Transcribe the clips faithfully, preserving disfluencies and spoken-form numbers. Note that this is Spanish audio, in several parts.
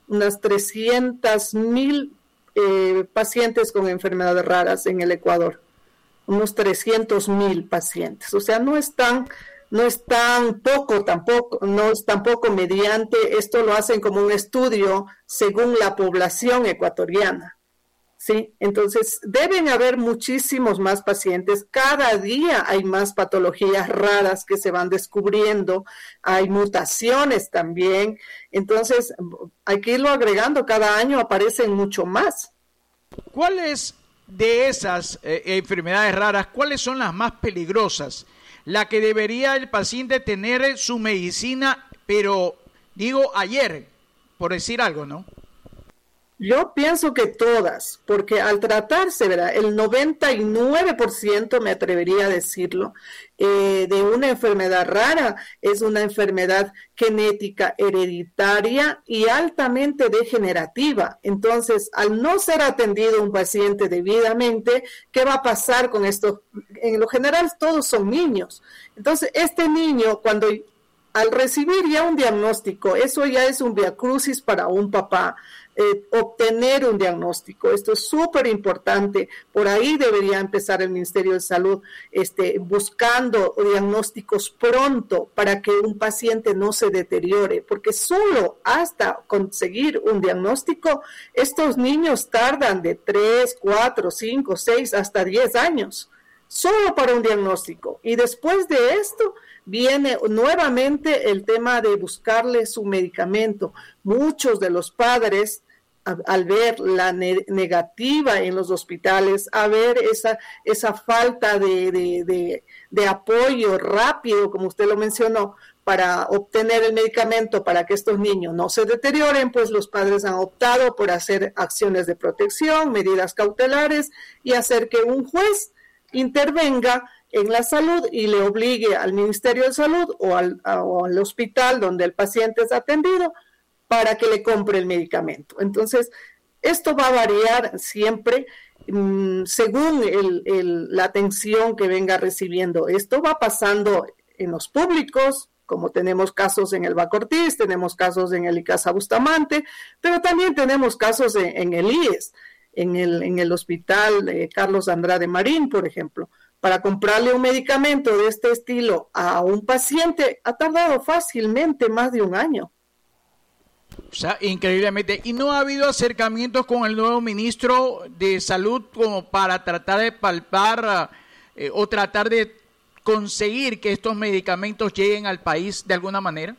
unas trescientos mil eh, pacientes con enfermedades raras en el Ecuador, unos trescientos mil pacientes, o sea, no es tan, no es tan poco tampoco, no es tampoco mediante, esto lo hacen como un estudio según la población ecuatoriana. Sí, entonces deben haber muchísimos más pacientes, cada día hay más patologías raras que se van descubriendo, hay mutaciones también, entonces hay que irlo agregando, cada año aparecen mucho más. ¿Cuáles de esas eh, enfermedades raras, cuáles son las más peligrosas? La que debería el paciente tener su medicina, pero digo ayer, por decir algo, ¿no? Yo pienso que todas, porque al tratarse, ¿verdad? El noventa y nueve por ciento, me atrevería a decirlo, eh, de una enfermedad rara es una enfermedad genética hereditaria y altamente degenerativa. Entonces, al no ser atendido un paciente debidamente, ¿qué va a pasar con esto? En lo general, todos son niños. Entonces, este niño, cuando al recibir ya un diagnóstico, eso ya es un viacrucis para un papá. Eh, obtener un diagnóstico, esto es súper importante, por ahí debería empezar el Ministerio de Salud este, buscando diagnósticos pronto para que un paciente no se deteriore, porque solo hasta conseguir un diagnóstico, estos niños tardan de tres, cuatro, cinco, seis, hasta diez años, solo para un diagnóstico, y después de esto viene nuevamente el tema de buscarle su medicamento. Muchos de los padres, al ver la ne- negativa en los hospitales, a ver esa, esa falta de, de, de, de apoyo rápido, como usted lo mencionó, para obtener el medicamento para que estos niños no se deterioren, pues los padres han optado por hacer acciones de protección, medidas cautelares y hacer que un juez intervenga en la salud y le obligue al Ministerio de Salud o al, a, o al hospital donde el paciente es atendido para que le compre el medicamento. Entonces, esto va a variar siempre mmm, según el, el, la atención que venga recibiendo. Esto va pasando en los públicos, como tenemos casos en el Bacortiz, tenemos casos en el Icasa Bustamante, pero también tenemos casos en, en el I E S, en el, en el Hospital eh, Carlos Andrade Marín, por ejemplo. Para comprarle un medicamento de este estilo a un paciente ha tardado fácilmente más de un año. O sea, increíblemente. ¿Y no ha habido acercamientos con el nuevo ministro de Salud como para tratar de palpar eh, o tratar de conseguir que estos medicamentos lleguen al país de alguna manera?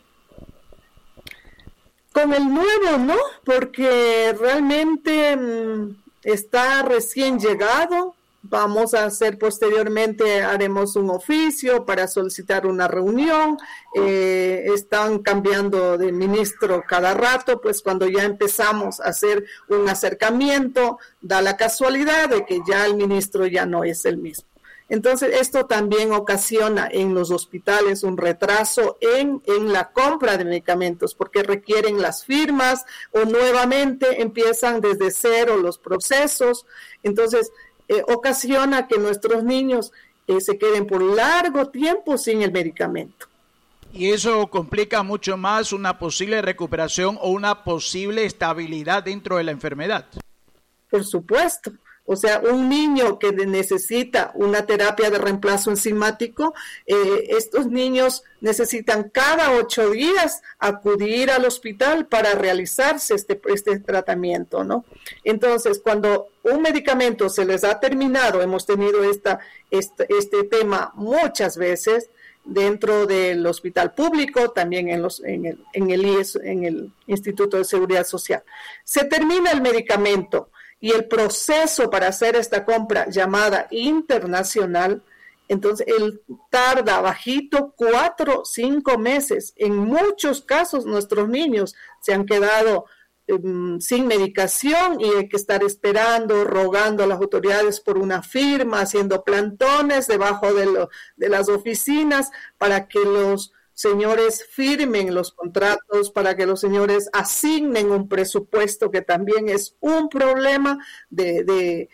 Con el nuevo, ¿no? Porque realmente mmm, está recién llegado. Vamos a hacer posteriormente, haremos un oficio para solicitar una reunión, eh, están cambiando de ministro cada rato, pues cuando ya empezamos a hacer un acercamiento, da la casualidad de que ya el ministro ya no es el mismo. Entonces, esto también ocasiona en los hospitales un retraso en, en la compra de medicamentos, porque requieren las firmas o nuevamente empiezan desde cero los procesos. Entonces, Eh, ocasiona que nuestros niños eh, se queden por largo tiempo sin el medicamento. Y eso complica mucho más una posible recuperación o una posible estabilidad dentro de la enfermedad. Por supuesto. O sea, un niño que necesita una terapia de reemplazo enzimático, eh, estos niños necesitan cada ocho días acudir al hospital para realizarse este, este tratamiento, ¿no? Entonces, cuando un medicamento se les ha terminado, hemos tenido esta, este, este tema muchas veces dentro del hospital público, también en, los, en, el, en, el I E S, en el Instituto de Seguridad Social. Se termina el medicamento, y el proceso para hacer esta compra llamada internacional, entonces él tarda bajito cuatro, cinco meses. En muchos casos nuestros niños se han quedado um, sin medicación y hay que estar esperando, rogando a las autoridades por una firma, haciendo plantones debajo de, lo, de las oficinas para que los señores firmen los contratos, para que los señores asignen un presupuesto, que también es un problema de, de,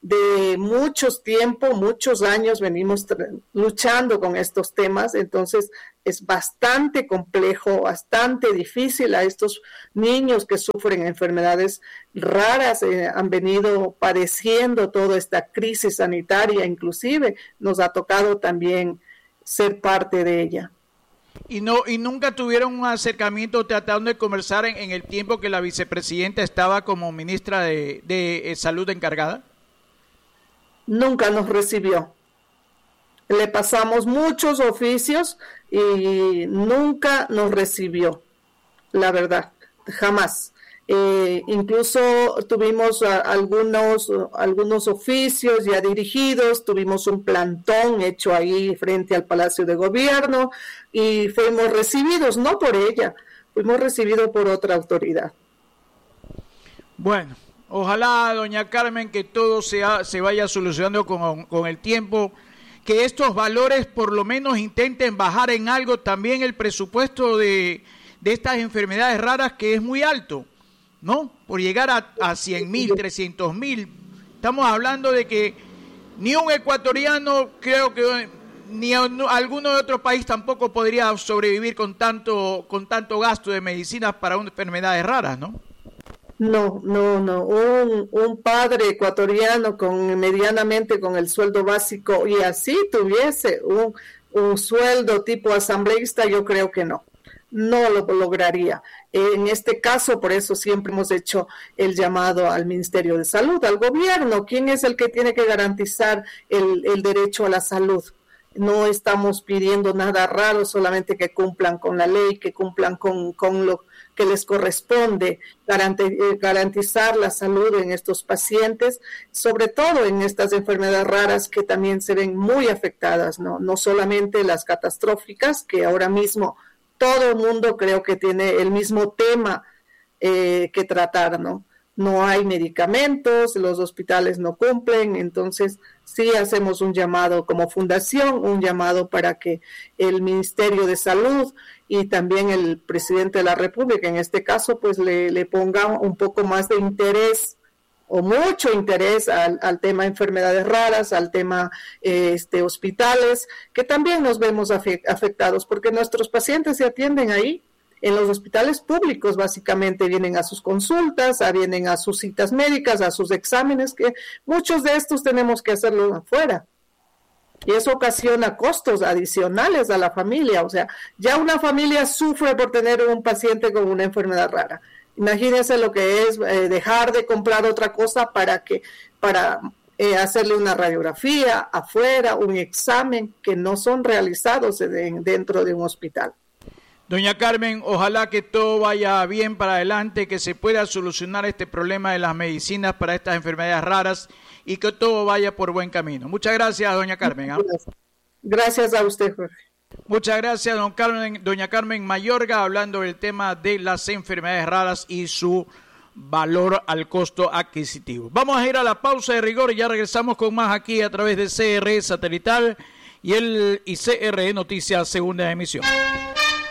de muchos tiempos, muchos años venimos luchando con estos temas, entonces es bastante complejo, bastante difícil. A estos niños que sufren enfermedades raras eh, han venido padeciendo toda esta crisis sanitaria, inclusive nos ha tocado también ser parte de ella. Y no y nunca tuvieron un acercamiento tratando de conversar en, en el tiempo que la vicepresidenta estaba como ministra de, de eh, Salud encargada. Nunca nos recibió. Le pasamos muchos oficios y nunca nos recibió, la verdad, jamás. Eh, incluso tuvimos a, algunos, algunos oficios ya dirigidos, tuvimos un plantón hecho ahí frente al Palacio de Gobierno y fuimos recibidos, no por ella, fuimos recibidos por otra autoridad. Bueno, ojalá, doña Carmen, que todo sea, se vaya solucionando con, con el tiempo, que estos valores por lo menos intenten bajar en algo también el presupuesto de, de estas enfermedades raras, que es muy alto, ¿no? Por llegar a, a cien mil, trescientos mil. Estamos hablando de que ni un ecuatoriano, creo que ni a, alguno de otro país tampoco podría sobrevivir con tanto, con tanto gasto de medicinas para enfermedades raras, ¿no? No, no, no. Un, un padre ecuatoriano con medianamente con el sueldo básico y así tuviese un, un sueldo tipo asambleísta, yo creo que no. No lo lograría. En este caso, por eso siempre hemos hecho el llamado al Ministerio de Salud, al gobierno. ¿Quién es el que tiene que garantizar el, el derecho a la salud? No estamos pidiendo nada raro, solamente que cumplan con la ley, que cumplan con, con lo que les corresponde, garantizar la salud en estos pacientes, sobre todo en estas enfermedades raras que también se ven muy afectadas, ¿no? No solamente las catastróficas, que ahora mismo todo el mundo creo que tiene el mismo tema eh, que tratar, ¿no? No hay medicamentos, los hospitales no cumplen, entonces sí hacemos un llamado como fundación, un llamado para que el Ministerio de Salud y también el presidente de la República, en este caso, pues le, le ponga un poco más de interés o mucho interés al, al tema de enfermedades raras, al tema eh, este, hospitales, que también nos vemos afectados, porque nuestros pacientes se atienden ahí, en los hospitales públicos, básicamente vienen a sus consultas, a, vienen a sus citas médicas, a sus exámenes, que muchos de estos tenemos que hacerlos afuera. Y eso ocasiona costos adicionales a la familia. O sea, ya una familia sufre por tener un paciente con una enfermedad rara. Imagínense lo que es eh, dejar de comprar otra cosa para que para eh, hacerle una radiografía afuera, un examen que no son realizados de, dentro de un hospital. Doña Carmen, ojalá que todo vaya bien para adelante, que se pueda solucionar este problema de las medicinas para estas enfermedades raras y que todo vaya por buen camino. Muchas gracias, doña Carmen. ¿eh? Gracias a usted, Jorge. Muchas gracias, don Carmen, doña Carmen Mayorga, hablando del tema de las enfermedades raras y su valor al costo adquisitivo. Vamos a ir a la pausa de rigor y ya regresamos con más aquí a través de C R E Satelital y el y C R E Noticias Segunda Emisión.